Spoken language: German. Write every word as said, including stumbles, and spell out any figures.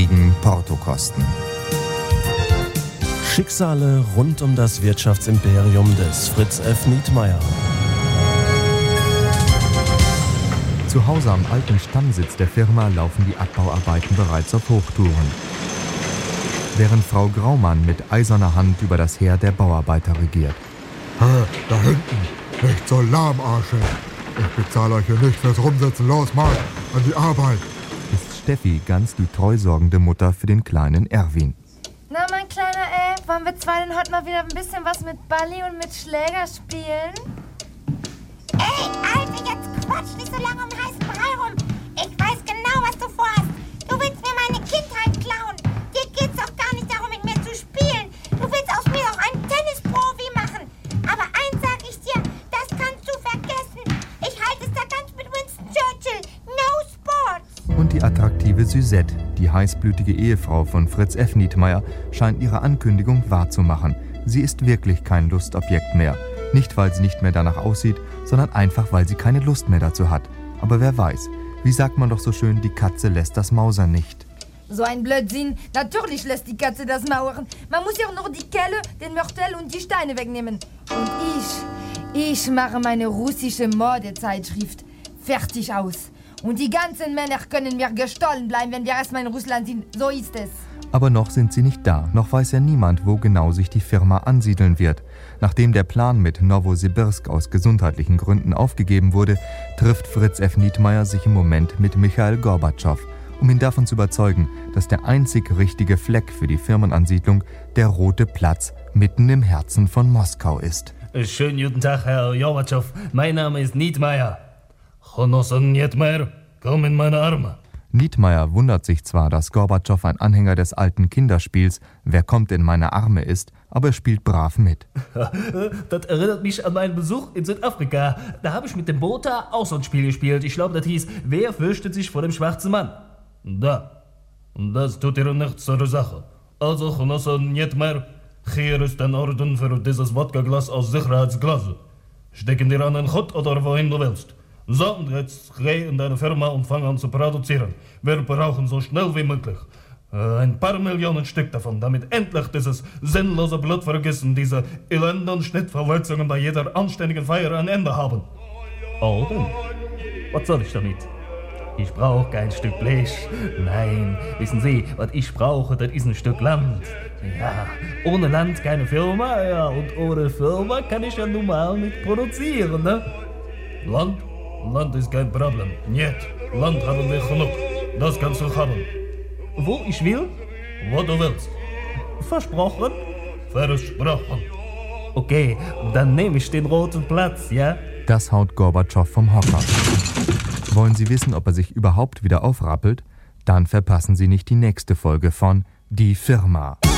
gegen Portokosten. Schicksale rund um das Wirtschaftsimperium des Fritz F. Nietmeyer. Zu Hause am alten Stammsitz der Firma laufen die Abbauarbeiten bereits auf Hochtouren. Während Frau Graumann mit eiserner Hand über das Heer der Bauarbeiter regiert. Hey, da hinten, nicht so lahmarsche. Ich bezahle euch hier nicht fürs Rumsitzen. Los, mal, an die Arbeit. Ist Steffi ganz die treusorgende Mutter für den kleinen Erwin. Na, mein Kleiner, ey, wollen wir zwei denn heute mal wieder ein bisschen was mit Balli und mit Schläger spielen? Ey, Alter, jetzt quatsch nicht so lange um heißen Brei rum. Ich weiß genau, was du vorhast. Du willst mir meine Kindheit klauen. Dir geht's doch gar nicht darum, mit mir zu spielen. Du willst aus mir auch einen Tennisprofi machen. Aber eins sag ich dir, das kannst du vergessen. Ich halte es da ganz mit Winston Churchill. No sports. Und die attraktive Suzette, die heißblütige Ehefrau von Fritz F. Nietmeyer, scheint ihre Ankündigung wahrzumachen. Sie ist wirklich kein Lustobjekt mehr. Nicht, weil sie nicht mehr danach aussieht, sondern einfach, weil sie keine Lust mehr dazu hat. Aber wer weiß, wie sagt man doch so schön, die Katze lässt das Mausern nicht. So ein Blödsinn. Natürlich lässt die Katze das mauern. Man muss ja auch noch die Kelle, den Mörtel und die Steine wegnehmen. Und ich, ich mache meine russische Modezeitschrift. Fertig aus. Und die ganzen Männer können mir gestohlen bleiben, wenn wir erstmal in Russland sind. So ist es. Aber noch sind sie nicht da. Noch weiß ja niemand, wo genau sich die Firma ansiedeln wird. Nachdem der Plan mit Nowosibirsk aus gesundheitlichen Gründen aufgegeben wurde, trifft Fritz F. Nietmeyer sich im Moment mit Michail Gorbatschow, um ihn davon zu überzeugen, dass der einzig richtige Fleck für die Firmenansiedlung der Rote Platz mitten im Herzen von Moskau ist. Schönen guten Tag, Herr Gorbatschow. Mein Name ist Nietmeyer. Honosan Nietmeyer, komm in meine Arme. Nietmeyer wundert sich zwar, dass Gorbatschow ein Anhänger des alten Kinderspiels Wer kommt in meine Arme ist, aber er spielt brav mit. Das erinnert mich an meinen Besuch in Südafrika. Da habe ich mit dem Botha auch so ein Spiel gespielt. Ich glaube, das hieß, wer fürchtet sich vor dem schwarzen Mann? Da. Und das tut ihr nichts zur Sache. Also, Honosan Nietmeyer, hier ist ein Orden für dieses Wodka-Glas aus Sicherheitsglas. Stecken dir an den Chut oder wohin du willst. So, und jetzt geh in deine Firma und fang an zu produzieren. Wir brauchen so schnell wie möglich äh, ein paar Millionen Stück davon, damit endlich dieses sinnlose Blutvergießen, diese elenden Schnittverletzungen bei jeder anständigen Feier ein Ende haben. Oh, dann. Was soll ich damit? Ich brauche kein Stück Blech. Nein, wissen Sie, was ich brauche, das ist ein Stück Land. Ja, ohne Land keine Firma, ja, und ohne Firma kann ich ja nun mal nicht produzieren, ne? Land? Land ist kein Problem. Nicht. Land haben wir genug. Das kannst du haben. Wo ich will? Wo du willst. Versprochen? Versprochen. Okay, dann nehme ich den Roten Platz, ja? Das haut Gorbatschow vom Hocker. Wollen Sie wissen, ob er sich überhaupt wieder aufrappelt? Dann verpassen Sie nicht die nächste Folge von Die Firma.